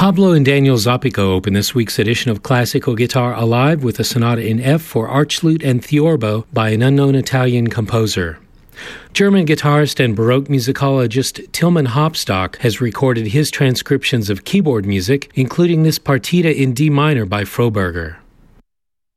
Pablo and Daniel Zapico open this week's edition of Classical Guitar Alive with a sonata in F for archlute and theorbo by an unknown Italian composer. German guitarist and Baroque musicologist Tilman Hopstock has recorded his transcriptions of keyboard music, including this partita in D minor by Froberger.